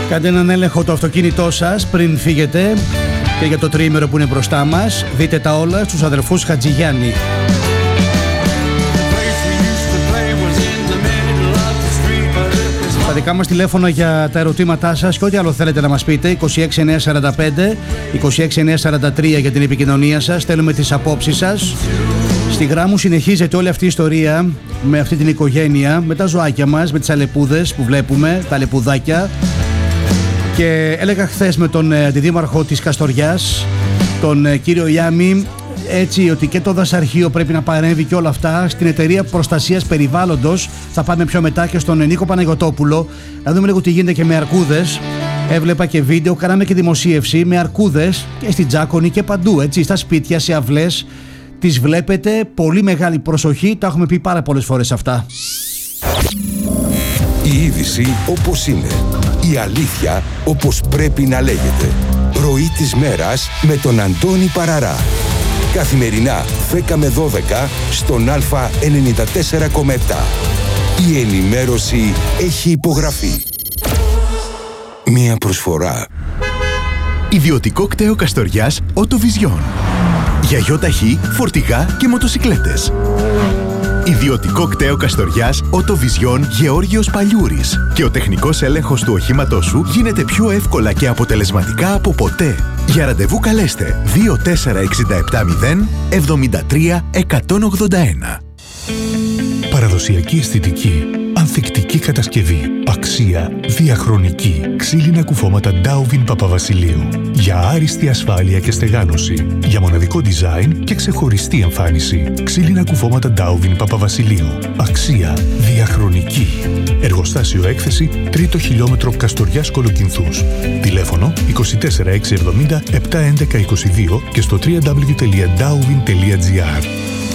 Κάντε έναν έλεγχο το αυτοκίνητό σας πριν φύγετε και για το τριήμερο που είναι μπροστά μας. Δείτε τα όλα στους αδερφούς Χατζηγιάννη. Τα δικά μας τηλέφωνα για τα ερωτήματά σας και ό,τι άλλο θέλετε να μας πείτε, 26945, 26943 για την επικοινωνία σας. Θέλουμε τις απόψεις σας. Στη Γράμμου συνεχίζεται όλη αυτή η ιστορία με αυτή την οικογένεια, με τα ζωάκια μας, με τις αλεπούδες που βλέπουμε, τα αλεπουδάκια. Και έλεγα χθες με τον αντιδήμαρχο της Καστοριάς, τον κύριο Ιάμι, έτσι ότι και το δασαρχείο πρέπει να παρέμβει και όλα αυτά. Στην εταιρεία προστασίας περιβάλλοντος θα πάμε πιο μετά και στον Νίκο Παναγιωτόπουλο να δούμε λίγο τι γίνεται και με αρκούδες. Έβλεπα και βίντεο, κάναμε και δημοσίευση με αρκούδες και στην Τζάκονη και παντού, έτσι, στα σπίτια, σε αυλές. Τις βλέπετε, πολύ μεγάλη προσοχή, τα έχουμε πει πάρα πολλές φορές αυτά. Η είδηση όπως είναι, η αλήθεια όπως πρέπει να λέγεται. Ροή της μέρας με τον Αντώνη Παραρά. Καθημερινά 10 με 12 στον Α94,7. Η ενημέρωση έχει υπογραφεί. Μία προσφορά. Ιδιωτικό κτέο Καστοριάς Οτοβιζιόν. Για γιοταχή, φορτηγά και μοτοσικλέτες. Ιδιωτικό κτέο Καστοριάς Οτοβιζιόν Γεώργιος Παλιούρης. Και ο τεχνικός έλεγχος του οχήματός σου γίνεται πιο εύκολα και αποτελεσματικά από ποτέ. Για ραντεβού καλέστε 24670 73 181. Παραδοσιακή αισθητική, ανθεκτική κατασκευή, αξία, διαχρονική. Ξύλινα κουφώματα Ντάουβιν Παπαβασιλείου. Για άριστη ασφάλεια και στεγάνωση. Για μοναδικό design και ξεχωριστή εμφάνιση. Ξύλινα κουφώματα Ντάουβιν Παπαβασιλείου. Αξία, διαχρονική. Εργοστάσιο έκθεση 3ο χιλιόμετρο Καστοριάς Κολοκυνθούς. Τηλέφωνο 24670 71122 και στο www.dauvin.gr.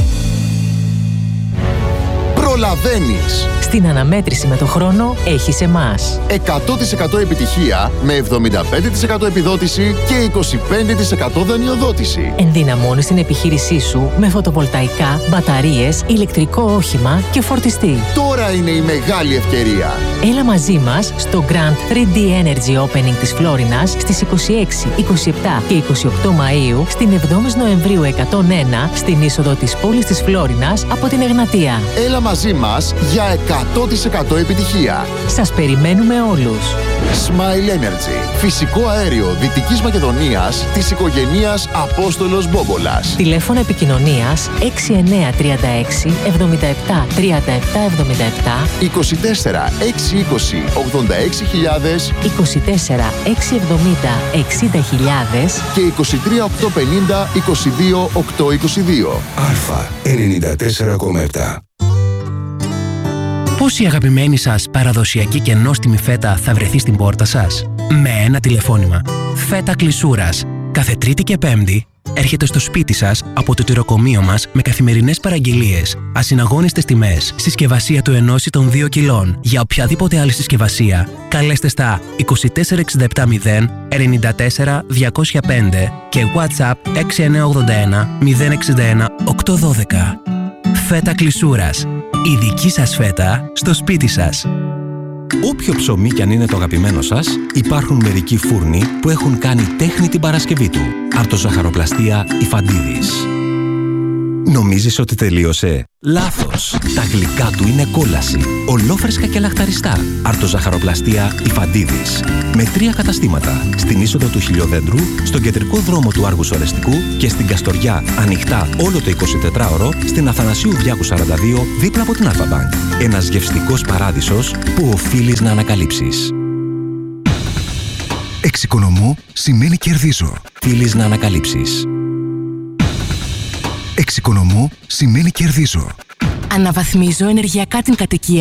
Προλαβαίνεις! Στην αναμέτρηση με το χρόνο έχεις εμάς. 100% επιτυχία με 75% επιδότηση και 25% δανειοδότηση. Ενδυναμώνεις την επιχείρησή σου με φωτοβολταϊκά, μπαταρίες, ηλεκτρικό όχημα και φορτιστή. Τώρα είναι η μεγάλη ευκαιρία. Έλα μαζί μας στο Grand 3D Energy Opening της Φλόρινας στις 26, 27 και 28 Μαΐου, στην 7η Νοεμβρίου 101, στην είσοδο της πόλης της Φλόρινας από την Εγνατία. Έλα μαζί μας για 100% επιτυχία. Σας περιμένουμε όλους. Smile Energy. Φυσικό αέριο Δυτικής Μακεδονίας της οικογένειας Απόστολος Μπόμπολας. Τηλέφωνο επικοινωνίας 6936 77 37 77 24 620 86.000 24 670 60.000 και 23 850 22 822. Α94,7. Πώς η αγαπημένη σας παραδοσιακή και νόστιμη φέτα θα βρεθεί στην πόρτα σας? Με ένα τηλεφώνημα. Φέτα Κλεισούρας. Κάθε Τρίτη και Πέμπτη έρχεται στο σπίτι σας από το τυροκομείο μας με καθημερινές παραγγελίες, ασυναγώνιστες τιμές, συσκευασία του 1 ή των 2 κιλών. Για οποιαδήποτε άλλη συσκευασία, καλέστε στα 24670 94 205 και WhatsApp 6981 061 812. Φέτα Κλεισούρας. Η δική σας φέτα στο σπίτι σας. Όποιο ψωμί κι αν είναι το αγαπημένο σας, υπάρχουν μερικοί φούρνοι που έχουν κάνει τέχνη την Παρασκευή του. Αρτοζαχαροπλαστεία Ιφαντίδης. Νομίζεις ότι τελείωσε? Λάθος! Τα γλυκά του είναι κόλαση. Ολόφρεσκα και λαχταριστά. Αρτοζαχαροπλαστεία Ιφαντίδης. Με 3 καταστήματα. Στην είσοδο του Χιλιοδέντρου, στον κεντρικό δρόμο του Άργους Ορεστικού και στην Καστοριά ανοιχτά όλο το 24ωρο, στην Αθανασίου Διάκου 42 δίπλα από την Αλφα-Μπανκ. Ένας γευστικός παράδεισος που οφείλεις να ανακαλύψεις. Εξοικονομώ σημαίνει κερδίζω. Οφείλεις να ανακαλύψεις. Εξοικονομώ σημαίνει κερδίζω. Αναβαθμίζω ενεργειακά την κατοικία